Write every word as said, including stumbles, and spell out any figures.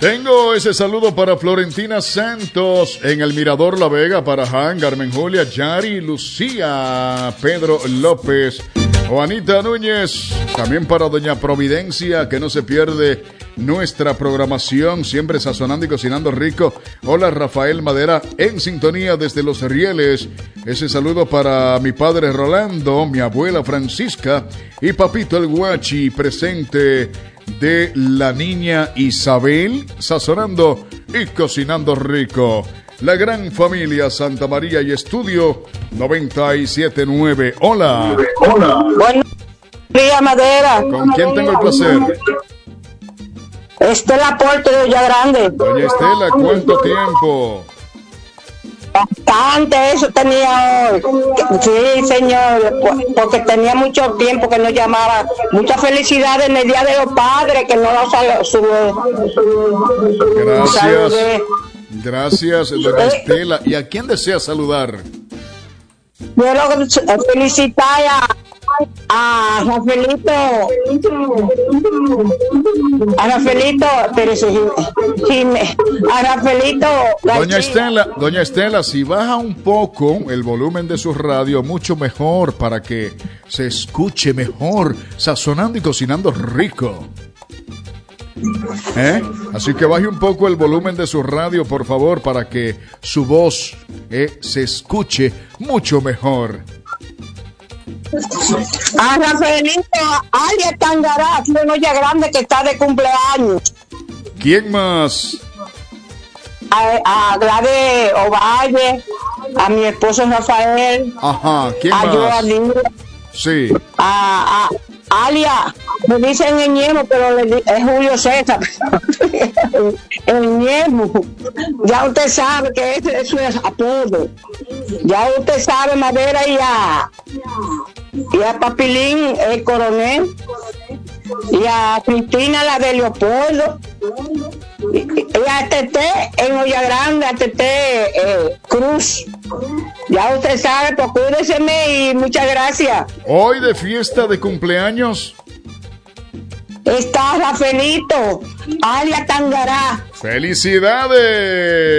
Tengo ese saludo para Florentina Santos en el Mirador La Vega, para Han, Carmen Julia, Yari, Lucía, Pedro López, Juanita Núñez, también para doña Providencia, que no se pierde nuestra programación, siempre sazonando y cocinando rico. Hola, Rafael Madera, en sintonía desde Los Rieles. Ese saludo para mi padre Rolando, mi abuela Francisca y papito el Guachi, presente de la niña Isabel, sazonando y cocinando rico. La gran familia Santa María y Estudio noventa y siete punto nueve. Hola. Hola. Buenos días, Madera. ¿Con quién tengo el placer? Estela Porte de Olla Grande. Doña Estela, ¿cuánto tiempo? Bastante, eso tenía hoy. Sí, señor, porque tenía mucho tiempo que no llamaba. Muchas felicidades en el Día de los Padres, que no lo saludé. Gracias. Saludé. Gracias, doña Estela. ¿Y a quién desea saludar? Quiero felicitar a, a Rafaelito, a Rafaelito, pero sí, sí, a Rafaelito. Doña Estela, doña Estela, si baja un poco el volumen de su radio, mucho mejor, para que se escuche mejor, sazonando y cocinando rico. ¿Eh? Así que baje un poco el volumen de su radio, por favor, para que su voz eh, se escuche mucho mejor. A Rafaelito, alias Tangará, aquí en Olla Grande, que está de cumpleaños. ¿Quién más? A, a Gladys Ovalle, a mi esposo Rafael. Ajá, ¿quién a más? Joaquín, sí. A, a Alia, me dicen el Ñemo, pero le, es Julio César. El Ñemo. Ya usted sabe que ese, eso es apodo. Ya usted sabe, Madera, y a, y a Papilín, el coronel, y a Cristina, la de Leopoldo, y, y a Tete en Olla Grande, a Tete eh, Cruz. Ya usted sabe, pues cuídeseme y muchas gracias. Hoy de fiesta de cumpleaños está Rafaelito, alias Tangará. ¡Felicidades!